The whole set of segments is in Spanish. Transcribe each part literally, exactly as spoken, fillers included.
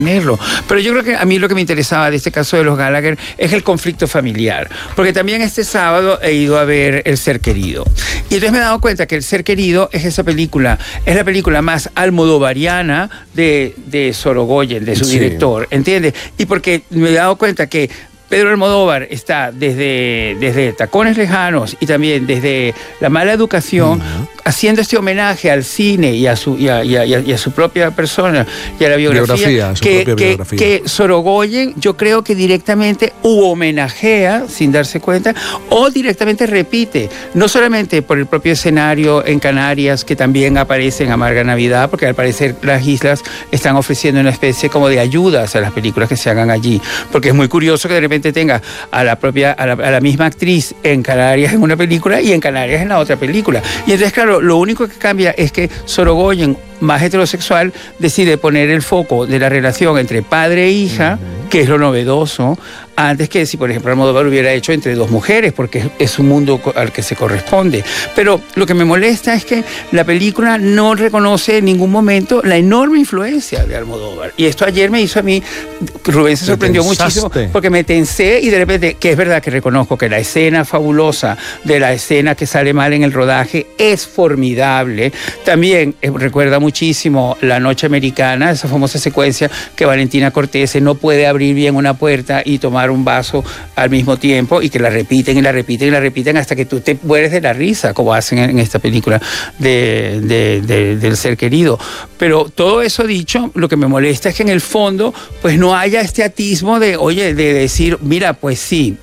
tenerlo. Pero yo creo que a mí lo que me interesaba de este caso de los Gallagher es el conflicto familiar, porque también este sábado he ido a ver El Ser Querido, y entonces me he dado cuenta que El Ser Querido es esa película, es la película más almodovariana de, de Sorogoyen, de su sí. director, ¿entiendes? Y porque me he dado cuenta que Pedro Almodóvar está desde, desde Tacones Lejanos y también desde La Mala Educación, uh-huh. haciendo este homenaje al cine y a su, y a, y a, y a su propia persona y a la biografía, biografía su que, propia que, biografía. que Sorogoyen yo creo que directamente u homenajea sin darse cuenta o directamente repite, no solamente por el propio escenario en Canarias, que también aparece en Amarga Navidad, porque al parecer las islas están ofreciendo una especie como de ayudas a las películas que se hagan allí, porque es muy curioso que de repente tenga a la propia a la, a la misma actriz en Canarias en una película y en Canarias en la otra película. Y entonces, claro, lo único que cambia es que Sorogoyen, más heterosexual, decide poner el foco de la relación entre padre e hija, uh-huh. que es lo novedoso, antes que si, por ejemplo, Almodóvar hubiera hecho entre dos mujeres, porque es un mundo al que se corresponde. Pero lo que me molesta es que la película no reconoce en ningún momento la enorme influencia de Almodóvar. Y esto ayer me hizo a mí, Rubén se sorprendió muchísimo, porque me tensé y de repente, que es verdad que reconozco que la escena fabulosa de la escena que sale mal en el rodaje es formidable. También eh, recuerda muchísimo La Noche Americana, esa famosa secuencia que Valentina Cortese no puede abrir bien una puerta y tomar un vaso al mismo tiempo, y que la repiten y la repiten y la repiten hasta que tú te mueres de la risa, como hacen en esta película de, de, de, del Ser Querido. Pero todo eso dicho, lo que me molesta es que en el fondo pues no haya este atismo de, oye, de decir, mira, pues sí,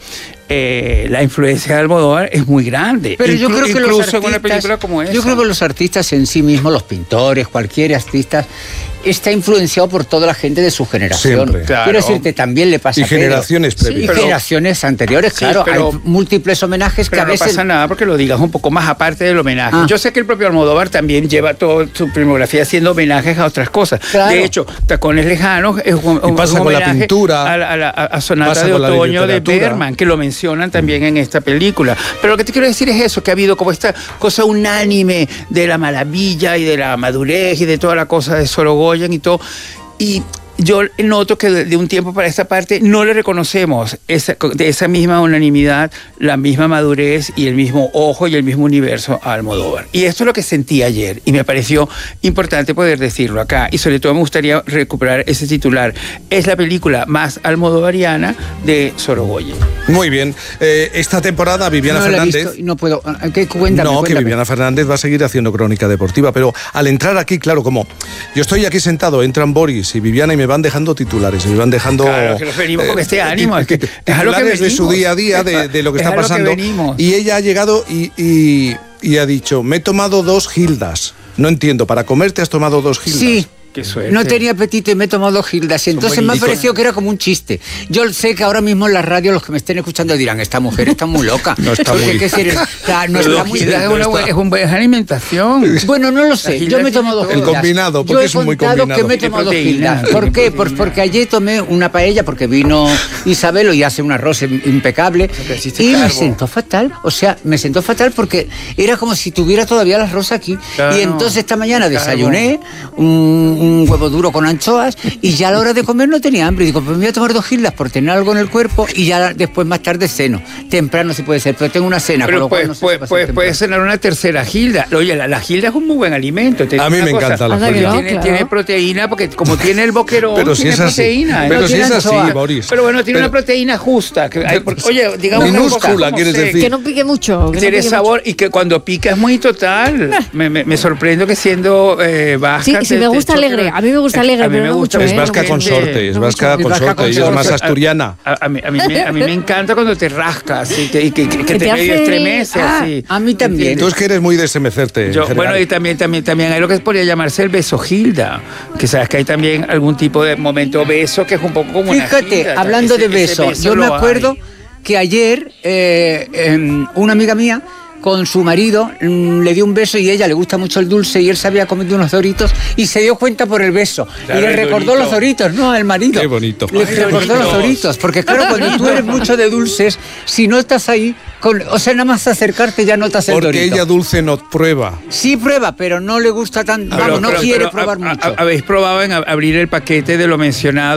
Eh, la influencia de Almodóvar es muy grande. Pero yo Inclu- creo que incluso los artistas, en una película como esa. Yo creo que los artistas en sí mismos, los pintores, cualquier artista, está influenciado por toda la gente de su generación. Claro. Quiero decirte, también le pasa y a Pedro. generaciones previas. Sí, y pero, generaciones anteriores, sí, claro. Pero, hay múltiples homenajes pero que a no veces... no pasa nada porque lo digas un poco más aparte del homenaje. Ah. Yo sé que el propio Almodóvar también lleva toda su filmografía haciendo homenajes a otras cosas. Claro. De hecho, Tacones Lejanos es un, un, pasa un con homenaje la pintura, a, la, a, la, a Sonata de Otoño de Bergman, que lo mencionan también en esta película. Pero lo que te quiero decir es eso, que ha habido como esta cosa unánime de la maravilla y de la madurez y de toda la cosa de Sorogoyen y todo. Y yo noto que de un tiempo para esta parte no le reconocemos esa, de esa misma unanimidad, la misma madurez y el mismo ojo y el mismo universo a Almodóvar. Y esto es lo que sentí ayer y me pareció importante poder decirlo acá. Y sobre todo me gustaría recuperar ese titular. Es la película más almodovariana de Sorogoyen. Muy bien. Eh, esta temporada Viviana no Fernández... Visto, no puedo... ¿Qué, cuéntame, no, cuéntame. que Viviana Fernández va a seguir haciendo crónica deportiva, pero al entrar aquí, claro, como yo estoy aquí sentado, entran Boris y Viviana y me van dejando titulares, me van dejando... Claro, que nos venimos con este ánimo. Es que es a lo que venimos. De su día a día, de, de lo que es está pasando. Que y ella ha llegado y, y, y ha dicho, me he tomado dos gildas. No entiendo, ¿para comer te has tomado dos gildas? Sí. Qué suerte. No tenía apetito y me he tomado gildas. Y entonces me ha parecido que era como un chiste. Yo sé que ahora mismo en la radio los que me estén escuchando dirán, esta mujer está muy loca. No está muy... ¿Qué decir? Está, no está muy... Es una, no es una buena alimentación. Bueno, no lo sé. Yo me he tomado gildas. El combinado, porque Yo es muy combinado. Yo he contado que me he tomado gildas. ¿Por qué? Pues porque ayer tomé una paella porque vino Isabelo y hace un arroz impecable. Y me sentó fatal. O sea, me sentó fatal porque era como si tuviera todavía el arroz aquí. Claro, y entonces esta mañana desayuné un, un huevo duro con anchoas y ya a la hora de comer no tenía hambre. Digo, pues me voy a tomar dos gildas por tener algo en el cuerpo y ya después más tarde ceno. Temprano sí puede ser, pero tengo una cena. Pero con lo pues, cual no pues, pues puedes cenar una tercera gilda. Oye, la, la gilda es un muy buen alimento. Te a mí me cosa, encanta la gilda. Tiene, claro. tiene proteína, porque como tiene el boquerón, pero si tiene es así. proteína. Pero no si es así, anchoa. Boris. Pero bueno, tiene pero, una proteína justa. Que hay, porque, oye, digamos minúscula, quieres sé, decir. Que no pique mucho. Que tiene no pique sabor mucho. y que cuando pica es muy total. Me, me, me sorprendo que siendo eh, vasca... Sí, te, sí, me gusta te alegre. A mí me gusta alegre, a mí pero me no gusta, mucho. Es ¿eh? vasca con sorte, es vasca con sorte, ella es más asturiana. A, a, mí, a, mí me, a mí me encanta cuando te rascas y que, y que, que, que te, te medio hace... estremece Ah, así. a mí también. Tú es que eres muy de estremecerte. Yo, bueno, y también, también, también hay lo que podría llamarse el beso gilda, que sabes que hay también algún tipo de momento beso que es un poco como Fíjate, una gilda. hablando Ese, de beso, ese beso yo me lo acuerdo hay. que ayer eh, eh, una amiga mía con su marido mmm, le dio un beso y a ella le gusta mucho el dulce y él se había comido unos doritos y se dio cuenta por el beso. Claro, y le recordó dorito. los doritos, no, al marido. Qué bonito. Le Ay, recordó doritos. los doritos, porque claro, cuando tú eres mucho de dulces, si no estás ahí, Con, o sea, nada más acercarte ya notas el Porque dorito. ella dulce no prueba. Sí prueba, pero no le gusta tan... Pero- vamos, no pero- quiere pero, probar ha- ha- mucho. ¿Habéis probado en ab- abrir el paquete de lo mencionado?